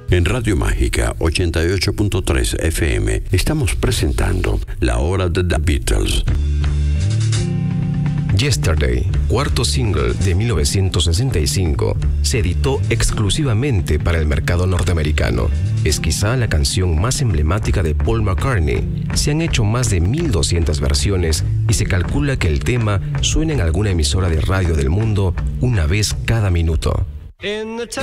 En Radio Mágica 88.3 FM estamos presentando La Hora de The Beatles. Yesterday, cuarto single de 1965, se editó exclusivamente para el mercado norteamericano. Es quizá la canción más emblemática de Paul McCartney. Se han hecho más de 1200 versiones y se calcula que el tema suena en alguna emisora de radio del mundo una vez cada minuto.